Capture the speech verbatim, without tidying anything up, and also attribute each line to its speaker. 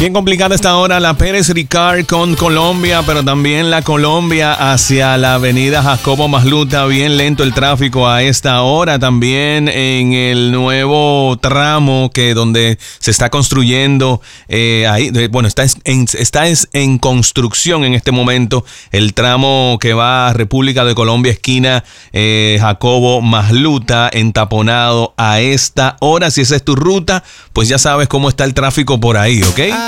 Speaker 1: Bien complicada esta hora la Pérez Ricard con Colombia, pero también la Colombia hacia la avenida Jacobo Masluta. Bien lento el tráfico a esta hora. También en el nuevo tramo que donde se está construyendo, eh, ahí, bueno, está en, está en construcción en este momento el tramo que va a República de Colombia, esquina eh, Jacobo Masluta, entaponado a esta hora. Si esa es tu ruta, pues ya sabes cómo está el tráfico por ahí, ¿ok?